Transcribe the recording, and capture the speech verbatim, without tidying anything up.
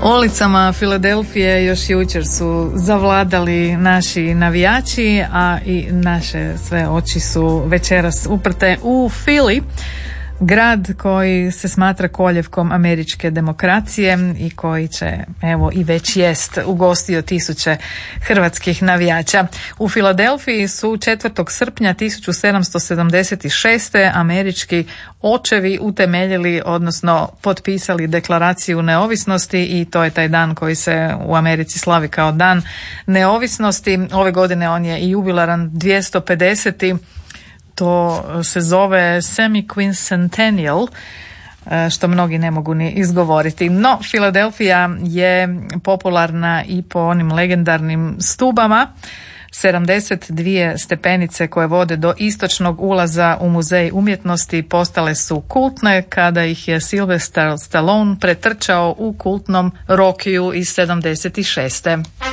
Ulicama Filadelfije još jučer su zavladali naši navijači, a i naše sve oči su večeras uprte u Philly, grad koji se smatra koljevkom američke demokracije i koji će, evo i već jest, ugostio tisuće hrvatskih navijača. U Filadelfiji su četvrtog srpnja tisuću sedamsto sedamdeset šeste američki očevi utemeljili, odnosno potpisali deklaraciju neovisnosti, i to je taj dan koji se u Americi slavi kao dan neovisnosti. Ove godine on je i jubilaran dvjesto pedeseti. To se zove semi-quincentennial, što mnogi ne mogu ni izgovoriti. No, Filadelfija je popularna i po onim legendarnim stubama. sedamdeset dvije stepenice koje vode do istočnog ulaza u muzej umjetnosti postale su kultne kada ih je Sylvester Stallone pretrčao u kultnom Rockiju iz sedamdeset šeste.